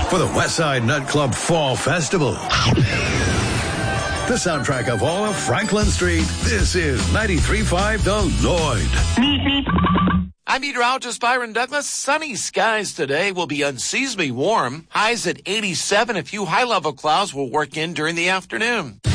for the Westside Nightclub Fall Festival. The soundtrack of all of Franklin Street. This is 93.5 The Lloyd. I'm meteorologist Byron Douglas. Sunny skies today will be unseasonably warm. Highs at 87. A few high-level clouds will work in during the afternoon.